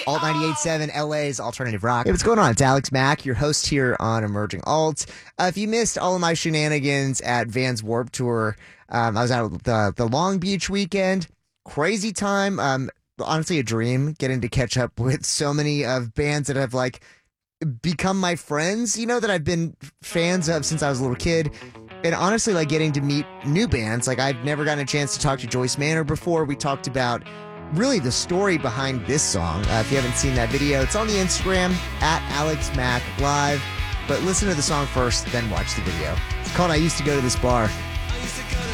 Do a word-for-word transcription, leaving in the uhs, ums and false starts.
Alt ninety-eight point seven, L A's Alternative Rock. Hey, what's going on? It's Alex Mack, your host here on Emerging Alt. Uh, if you missed all of my shenanigans at Vans Warped Tour, um, I was out at the, the Long Beach weekend. Crazy time. Um, honestly, a dream getting to catch up with so many of bands that have like become my friends, you know, that I've been fans of since I was a little kid. And honestly, like getting to meet new bands. Like I've never gotten a chance to talk to Joyce Manor before. We talked about really the story behind this song. Uh, if you haven't seen that video, it's on the Instagram at Alex Mack Live. But listen to the song first, then watch the video. It's called I Used to Go to This Bar.